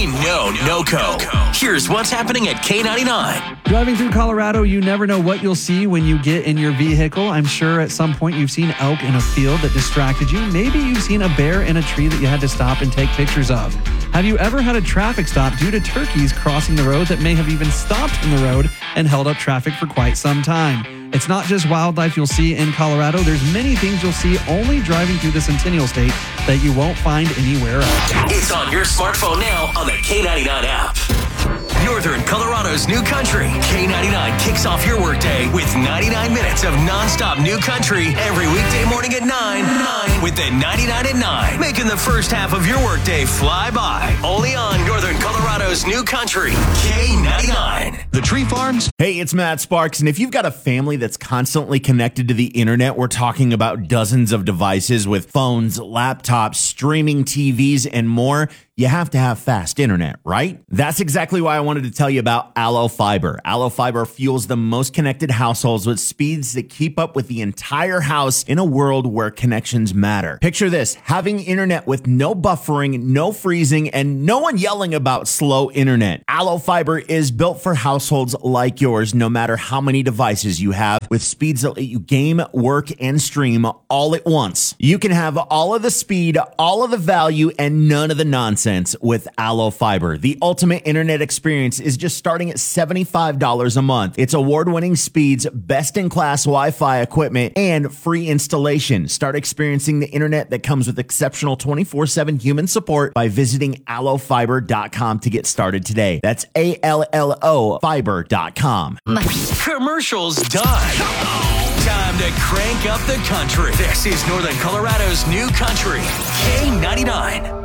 We know NOCO. Here's what's happening at K99. Driving through Colorado, you never know what you'll see when you get in your vehicle. I'm sure at some point you've seen elk in a field that distracted you. Maybe you've seen a bear in a tree that you had to stop and take pictures of. Have you ever had a traffic stop due to turkeys crossing the road that may have even stopped in the road and held up traffic for quite some time? It's not just wildlife you'll see in Colorado. There's many things you'll see only driving through the Centennial State that you won't find anywhere else. It's on your smartphone now on the K99 app. Northern Colorado's new country. K99 kicks off your workday with 99 minutes of nonstop new country every weekday morning at 9 with the 99 at 9, making the first half of your workday fly by. Only on Northern Colorado's new country, K99. The Tree Farms. Hey, it's Matt Sparks, and if you've got a family that's constantly connected to the internet, we're talking about dozens of devices with phones, laptops, streaming TVs, and more. You have to have fast internet, right? That's exactly why I wanted to tell you about Allo Fiber. Allo Fiber fuels the most connected households with speeds that keep up with the entire house in a world where connections matter. Picture this, having internet with no buffering, no freezing, and no one yelling about slow internet. Allo Fiber is built for households like yours, no matter how many devices you have, with speeds that let you game, work, and stream all at once. You can have all of the speed, all of the value, and none of the nonsense with Allo Fiber. The ultimate internet experience is just starting at $75 a month. It's award-winning speeds, best-in-class Wi-Fi equipment, and free installation. Start experiencing the internet that comes with exceptional 24/7 human support by visiting allofiber.com to get started today. That's ALLO fiber.com. Commercials done. Time to crank up the country. This is Northern Colorado's new country, K99.